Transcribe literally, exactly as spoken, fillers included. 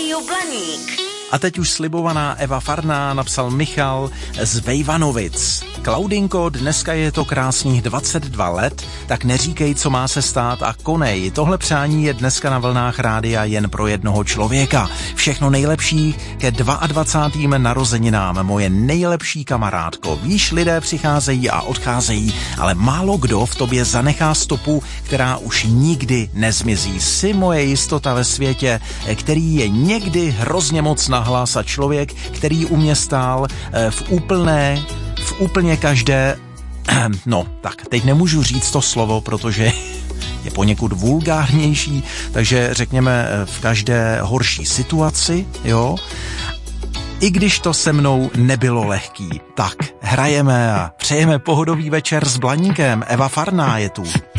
Rádio Blaník. A teď už slibovaná Eva Farná, napsal Michal z Vejvanovic. Klaudinko, dneska je to krásných dvacet dva let, tak neříkej, co má se stát a konej. Tohle přání je dneska na vlnách rádia jen pro jednoho člověka. Všechno nejlepší ke dvacátým druhým narozeninám, moje nejlepší kamarádko. Víš, lidé přicházejí a odcházejí, ale málo kdo v tobě zanechá stopu, která už nikdy nezmizí. Jsi moje jistota ve světě, který je někdy hrozně moc nahlas a člověk, který u mě stál v úplné v úplně každé, no tak, teď nemůžu říct to slovo, protože je poněkud vulgárnější, takže řekněme v každé horší situaci, jo. I když to se mnou nebylo lehký, tak hrajeme a přejeme pohodový večer s Blaníkem. Eva Farná je tu.